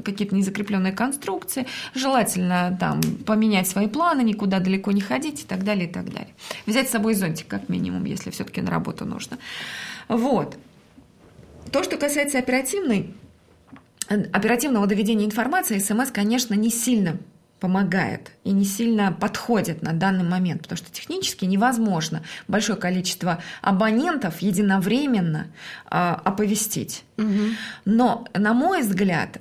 какие-то незакрепленные конструкции, желательно там поменять свои планы, никуда далеко не ходить и так далее, и так далее. Взять с собой зонтик, как минимум, если все-таки на работу нужно. Вот. То, что касается оперативного доведения информации, СМС, конечно, не сильно помогает и не сильно подходит на данный момент, потому что технически невозможно большое количество абонентов единовременно оповестить. Но, на мой взгляд,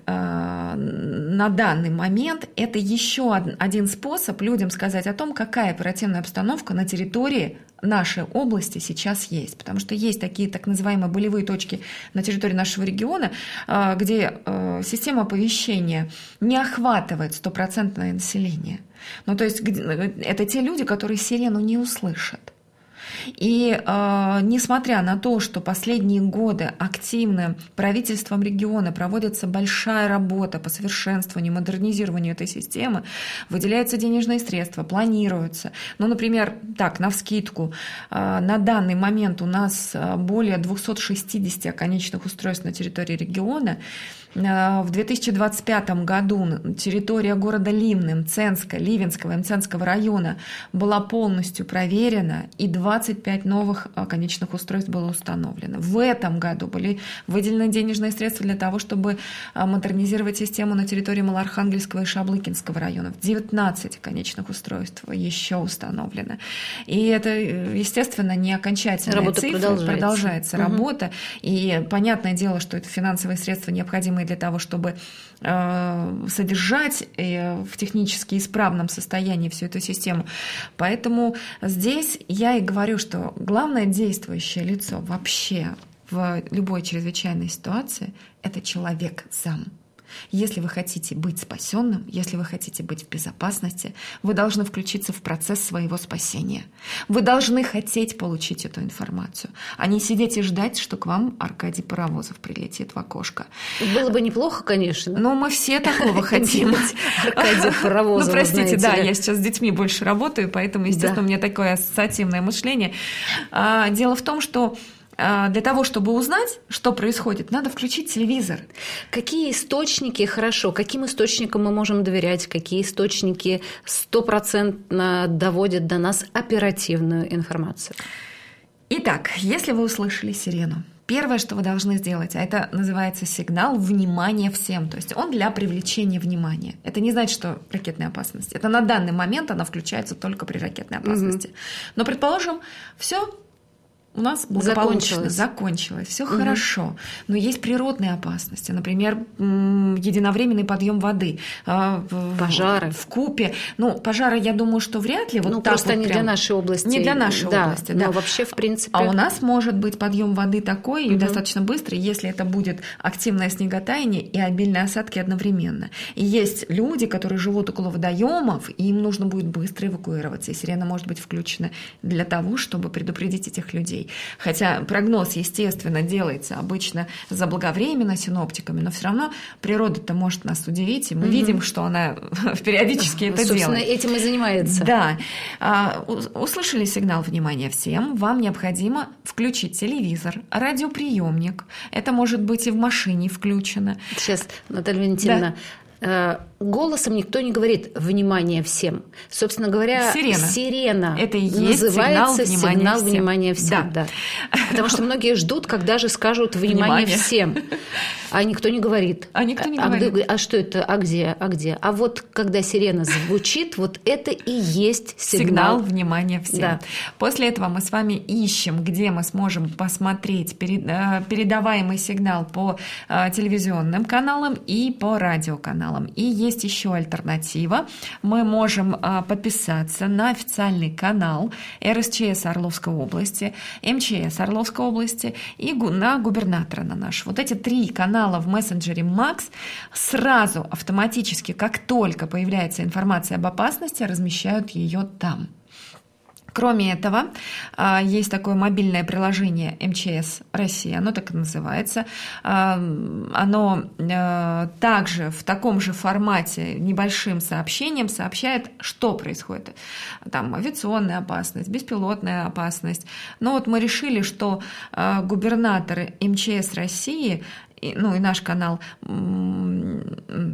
на данный момент это еще один способ людям сказать о том, какая оперативная обстановка на территории нашей области сейчас есть. Потому что есть такие так называемые болевые точки на территории нашего региона, где система оповещения не охватывает стопроцентное население. Ну, то есть это те люди, которые сирену не услышат. И несмотря на то, что последние годы активно правительством региона проводится большая работа по совершенствованию, модернизированию этой системы, выделяются денежные средства, планируются. Ну, например, так, навскидку, на данный момент у нас более 260 оконечных устройств на территории региона. В 2025 году территория города Ливны, Ливенского и Мценского района была полностью проверена, и 25 новых конечных устройств было установлено. В этом году были выделены денежные средства для того, чтобы модернизировать систему на территории Малоархангельского и Шаблыкинского районов. 19 конечных устройств еще установлено. И это, естественно, не окончательная цифра. Продолжается работа. И понятное дело, что это финансовые средства, необходимые для того, чтобы содержать в технически исправном состоянии всю эту систему. Поэтому здесь я и говорю, что главное действующее лицо вообще в любой чрезвычайной ситуации – это человек сам. Если вы хотите быть спасенным, если вы хотите быть в безопасности, вы должны включиться в процесс своего спасения. Вы должны хотеть получить эту информацию, а не сидеть и ждать, что к вам Аркадий Паровозов прилетит в окошко. Было бы неплохо, конечно. Но мы все такого хотим. Аркадий Паровозов. Ну, простите, да, я сейчас с детьми больше работаю, поэтому, естественно, у меня такое ассоциативное мышление. Дело в том, что для того, чтобы узнать, что происходит, надо включить телевизор. Какие источники, каким источникам мы можем доверять, какие источники 100% доводят до нас оперативную информацию? Итак, если вы услышали сирену, первое, что вы должны сделать, а это называется сигнал «внимание всем», то есть он для привлечения внимания. Это не значит, что ракетная опасность. Это на данный момент она включается только при ракетной опасности. Но, предположим, все у нас благополучно закончилось, все хорошо, но есть природные опасности, например, единовременный подъем воды, пожары в купе. Ну, пожары, я думаю, что вряд ли. Вот просто не для нашей области. Не для нашей области, да. Но вообще, в принципе. А у нас может быть подъем воды такой и достаточно быстрый, если это будет активное снеготаяние и обильные осадки одновременно. И есть люди, которые живут около водоемов, и им нужно будет быстро эвакуироваться, и сирена может быть включена для того, чтобы предупредить этих людей. Хотя прогноз, естественно, делается обычно заблаговременно синоптиками, но все равно природа-то может нас удивить, и мы видим, что она периодически это делает. Собственно, этим и занимается. Да. Услышали сигнал «Внимание всем», вам необходимо включить телевизор, радиоприемник. Это может быть и в машине включено. Сейчас, Наталья Валентиновна, голосом никто не говорит «внимание всем». Собственно говоря, сирена это и есть называется сигнал «внимание всем». Да. Потому что многие ждут, когда же скажут «внимание всем». А никто не говорит. А что это? А где? А вот когда сирена звучит, вот это и есть сигнал «внимание всем». Да. После этого мы с вами ищем, где мы сможем посмотреть передаваемый сигнал по телевизионным каналам и по радиоканалам. И есть еще альтернатива. Мы можем подписаться на официальный канал РСЧС Орловской области, МЧС Орловской области и на губернатора на наш. Вот эти 3 канала в мессенджере Max сразу автоматически, как только появляется информация об опасности, размещают ее там. Кроме этого, есть такое мобильное приложение МЧС России, оно так и называется. Оно также в таком же формате небольшим сообщением сообщает, что происходит. Там авиационная опасность, беспилотная опасность. Но вот мы решили, что губернаторы МЧС России, ну и наш канал